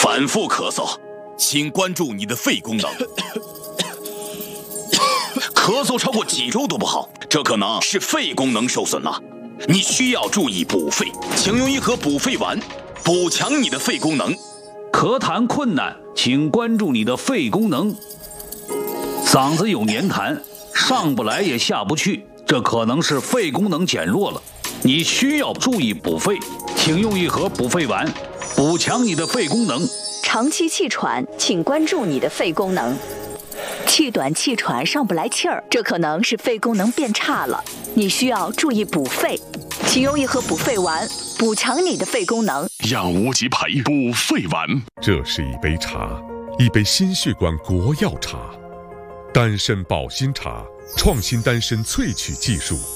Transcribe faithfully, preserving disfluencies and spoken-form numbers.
反复咳嗽，请关注你的肺功能。咳嗽超过几周都不好，这可能是肺功能受损了。你需要注意补肺，请用一盒补肺丸，补强你的肺功能。 咳痰困难，请关注你的肺功能。嗓子有黏痰，上不来也下不去，这可能是肺功能减弱了。你需要注意补肺，请用一盒补肺丸，补强你的肺功能。 长期气喘，请关注你的肺功能。气短气喘上不来气儿，这可能是肺功能变差了，你需要注意补肺，请用一盒补肺丸，补强你的肺功能。 养无极培补肺丸， 这是一杯茶，一杯心血管国药茶，丹参保心茶，创新丹参萃取技术。